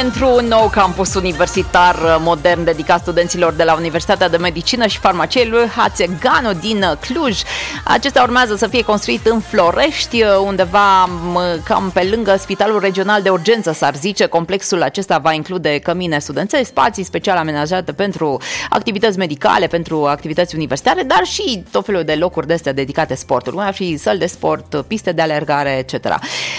pentru un nou campus universitar modern dedicat studenților de la Universitatea de Medicină și Farmacie lui Hațeganu din Cluj. Acesta urmează să fie construit în Florești, undeva cam pe lângă Spitalul Regional de Urgență, s-ar zice. Complexul acesta va include cămine studențești, spații special amenajate pentru activități medicale, pentru activități universitare, dar și tot felul de locuri de astea dedicate sportului, cum ar fi săli de sport, piste de alergare, etc.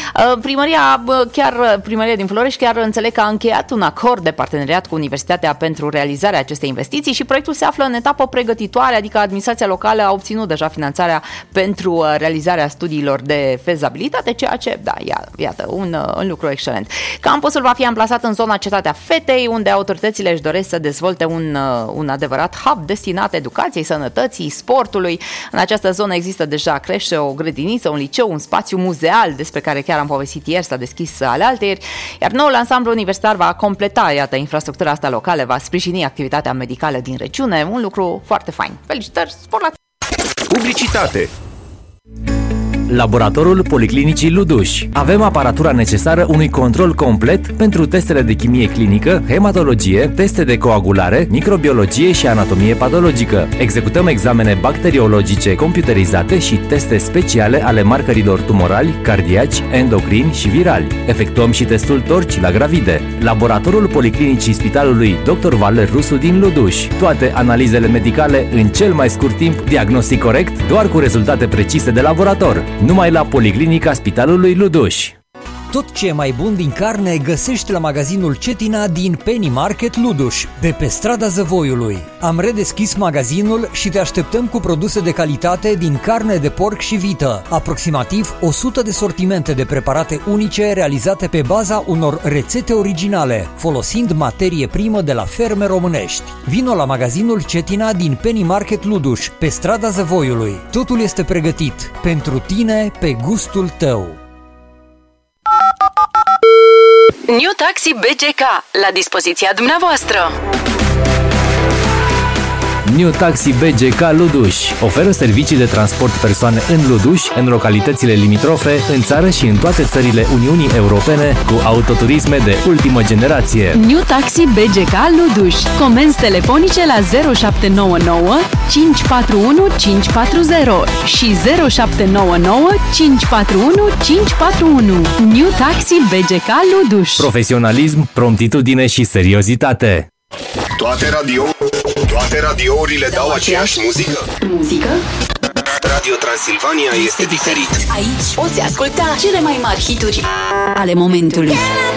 Primăria din Florești chiar înțeleg că a încheiat un acord de parteneriat cu Universitatea pentru realizarea acestei investiții și proiectul se află în etapă pregătitoare, adică administrația locală a obținut deja finanțarea pentru realizarea studiilor de fezabilitate, ceea ce, da, iată, un lucru excelent. Campusul va fi amplasat în zona Cetatea Fetei, unde autoritățile își doresc să dezvolte un adevărat hub destinat educației, sănătății, sportului. În această zonă există deja creșe, o grădiniță, un liceu, un spațiu muzeal, despre care chiar am povestit ieri, s-a deschis alaltăieri, iar noul ansamblu universitar va completa, iată, infrastructura asta locală, va sprijini activitatea medicală din regiune, un lucru foarte fain. Felicitări, spor la... Publicitate. Laboratorul Policlinicii Luduș. Avem aparatura necesară unui control complet pentru testele de chimie clinică, hematologie, teste de coagulare, microbiologie și anatomie patologică. Executăm examene bacteriologice computerizate și teste speciale ale marcărilor tumorali, cardiaci, endocrini și virali. Efectuăm și testul torci la gravide. Laboratorul Policlinicii Spitalului Dr. Valer Rusu din Luduș. Toate analizele medicale în cel mai scurt timp, diagnostic corect, doar cu rezultate precise de laborator. Numai la Policlinica Spitalului Luduș. Tot ce e mai bun din carne găsești la magazinul Cetina din Penny Market Luduș, de pe strada Zăvoiului. Am redeschis magazinul și te așteptăm cu produse de calitate din carne de porc și vită. Aproximativ 100 de sortimente de preparate unice realizate pe baza unor rețete originale, folosind materie primă de la ferme românești. Vino la magazinul Cetina din Penny Market Luduș, pe strada Zăvoiului. Totul este pregătit pentru tine, pe gustul tău. New Taxi BGK, la dispoziția dumneavoastră. New Taxi BGK Luduș oferă servicii de transport persoane în Luduș, în localitățile limitrofe, în țară și în toate țările Uniunii Europene, cu autoturisme de ultimă generație. New Taxi BGK Luduș. Comenzi telefonice la 0799 541 540 și 0799 541 541. New Taxi BGK Luduș. Profesionalism, promptitudine și seriozitate. Toate radiourile dau aceeași muzică? Radio Transilvania este diferit. Aici poți asculta cele mai mari hituri ale momentului.